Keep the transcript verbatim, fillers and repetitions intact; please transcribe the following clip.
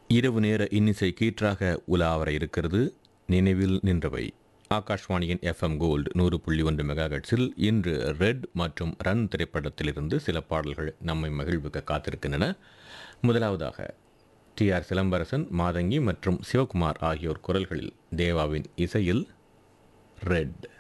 இரவு நேர இன்னிசை கீற்றாக உலாவர இருக்கிறது. நினைவில் நின்றவை. ஆகாஷ்வாணியின் எஃப்எம் கோல்டு நூறு புள்ளி ஒன்று மெகாஹெட்ஸில் இன்று ரெட் மற்றும் ரன் திரைப்படத்திலிருந்து சில பாடல்கள் நம்மை மகிழ்வுக்க காத்திருக்கின்றன. முதலாவதாக டி ஆர் சிலம்பரசன், மாதங்கி மற்றும் சிவகுமார் ஆகியோர் குரல்களில் தேவாவின் இசையில் ரெட்.